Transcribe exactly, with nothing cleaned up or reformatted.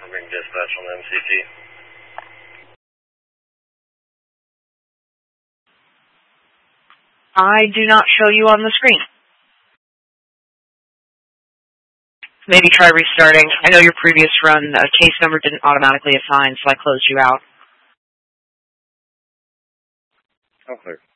confirming dispatch on the M C T. I do not show you on the screen. Maybe try restarting. I know your previous run, uh, case number didn't automatically assign, so I closed you out. Oh, clear.